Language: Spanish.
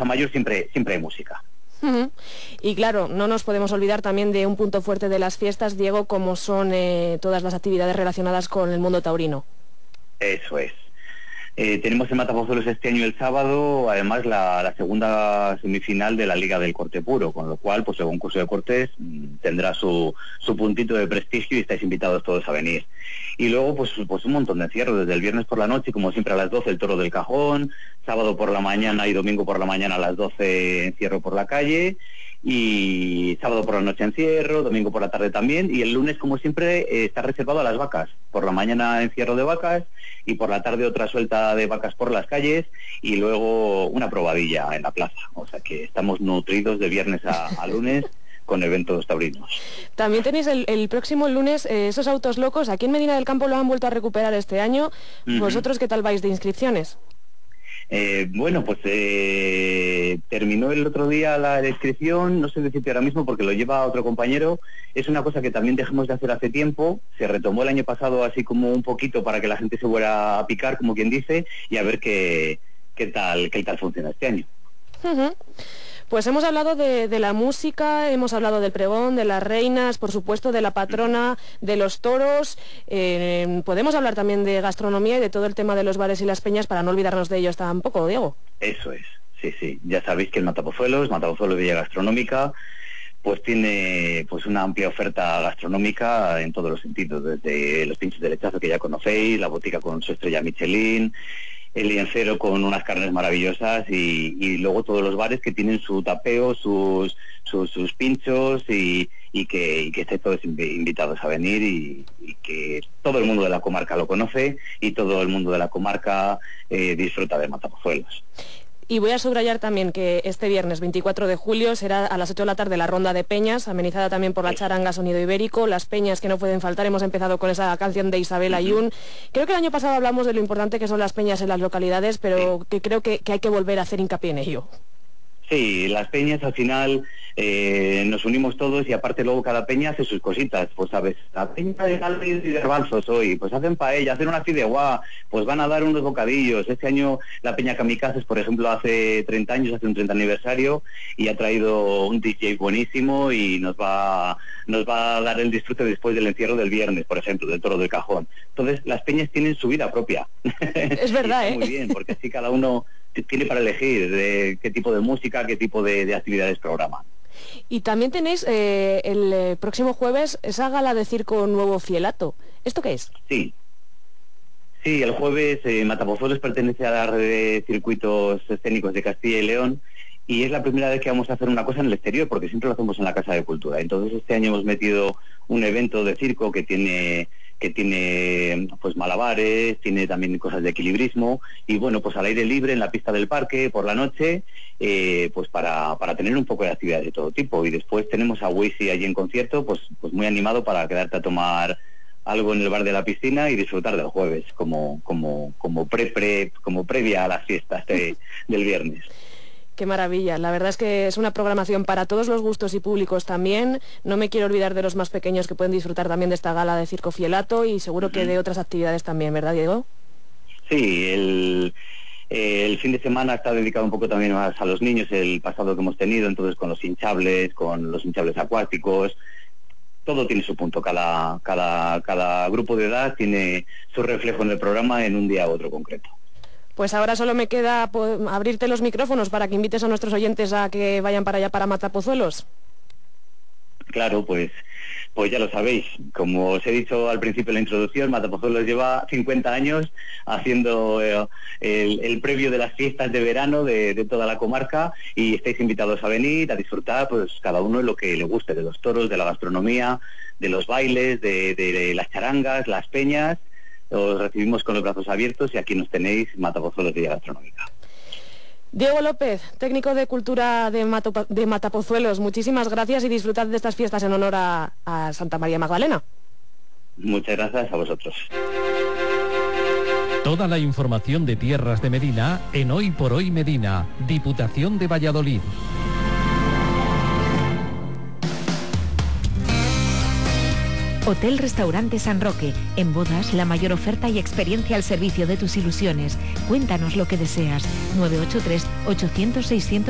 Plaza Mayor siempre hay música. Y claro, no nos podemos olvidar también de un punto fuerte de las fiestas, Diego, como son todas las actividades relacionadas con el mundo taurino. Eso es. Tenemos en Matapozuelos este año el sábado, además la segunda semifinal de la Liga del Corte Puro, con lo cual pues el concurso de cortes tendrá su puntito de prestigio y estáis invitados todos a venir. Y luego pues un montón de encierros, desde el viernes por la noche, como siempre a las 12 el Toro del Cajón, sábado por la mañana y domingo por la mañana a las 12 encierro por la calle, y sábado por la noche encierro, domingo por la tarde también, y el lunes como siempre está reservado a las vacas, por la mañana encierro de vacas y por la tarde otra suelta de vacas por las calles y luego una probadilla en la plaza, o sea que estamos nutridos de viernes a lunes con eventos taurinos. También tenéis el próximo lunes esos autos locos, aquí en Medina del Campo lo han vuelto a recuperar este año. ¿Vosotros qué tal vais de inscripciones? Bueno, pues terminó el otro día la inscripción, no sé decirte ahora mismo porque lo lleva otro compañero. Es una cosa que también dejamos de hacer hace tiempo, se retomó el año pasado así como un poquito para que la gente se fuera a picar, como quien dice, y a ver qué tal funciona este año. Pues hemos hablado de la música, hemos hablado del pregón, de las reinas, por supuesto de la patrona, de los toros. Podemos hablar también de gastronomía y de todo el tema de los bares y las peñas para no olvidarnos de ellos tampoco, Diego. Eso es, sí. Ya sabéis que el Matapozuelos Villa Gastronómica, pues tiene pues una amplia oferta gastronómica en todos los sentidos, desde los pinchos de lechazo que ya conocéis, la botica con su estrella Michelin, el liencero con unas carnes maravillosas y luego todos los bares que tienen su tapeo, sus pinchos y que estáis todos invitados a venir y que todo el mundo de la comarca lo conoce y todo el mundo de la comarca disfruta de Matapozuelos. Y voy a subrayar también que este viernes 24 de julio será a las 8 de la tarde la ronda de peñas, amenizada también por la charanga Sonido Ibérico, las peñas que no pueden faltar. Hemos empezado con esa canción de Isabel Ayun. Creo que el año pasado hablamos de lo importante que son las peñas en las localidades, pero que creo que hay que volver a hacer hincapié en ello. Sí, las peñas al final nos unimos todos y aparte luego cada peña hace sus cositas, pues sabes, la peña de Galvez y de Rebalsos hoy, pues hacen paella, hacen una fideuá, pues van a dar unos bocadillos. Este año la peña Kamikazes, por ejemplo, hace 30 años, hace un 30 aniversario y ha traído un DJ buenísimo y nos va a dar el disfrute después del encierro del viernes, por ejemplo, del Toro del Cajón. Entonces las peñas tienen su vida propia. Es verdad, Muy bien, porque así cada uno tiene para elegir de qué tipo de música, qué tipo de actividades programan. Y también tenéis el próximo jueves esa gala de circo nuevo Fielato. ¿Esto qué es? Sí, el jueves Matapozuelos pertenece a la red de circuitos escénicos de Castilla y León y es la primera vez que vamos a hacer una cosa en el exterior porque siempre lo hacemos en la Casa de Cultura. Entonces este año hemos metido un evento de circo que tiene pues malabares, tiene también cosas de equilibrismo y bueno, pues al aire libre en la pista del parque por la noche, pues para tener un poco de actividades de todo tipo. Y después tenemos a Wisi allí en concierto, pues muy animado para quedarte a tomar algo en el bar de la piscina y disfrutar del jueves como previa a las fiestas del viernes. Qué maravilla, la verdad es que es una programación para todos los gustos y públicos también. No me quiero olvidar de los más pequeños que pueden disfrutar también de esta gala de Circo Fielato y seguro que de otras actividades también, ¿verdad, Diego? Sí, el fin de semana está dedicado un poco también más a los niños, el pasado que hemos tenido, entonces con los hinchables acuáticos, todo tiene su punto, cada grupo de edad tiene su reflejo en el programa en un día u otro concreto. Pues ahora solo me queda abrirte los micrófonos para que invites a nuestros oyentes a que vayan para allá, para Matapozuelos. Claro, pues ya lo sabéis. Como os he dicho al principio de la introducción, Matapozuelos lleva 50 años haciendo el previo de las fiestas de verano de toda la comarca y estáis invitados a venir, a disfrutar, pues cada uno lo que le guste, de los toros, de la gastronomía, de los bailes, de las charangas, las peñas. Os recibimos con los brazos abiertos y aquí nos tenéis, Matapozuelos Villa Gastronómica. Diego López, técnico de cultura de Matapozuelos, muchísimas gracias y disfrutad de estas fiestas en honor a Santa María Magdalena. Muchas gracias a vosotros. Toda la información de tierras de Medina en Hoy por Hoy Medina, Diputación de Valladolid. Hotel Restaurante San Roque. En bodas, la mayor oferta y experiencia al servicio de tus ilusiones. Cuéntanos lo que deseas. 983 800 600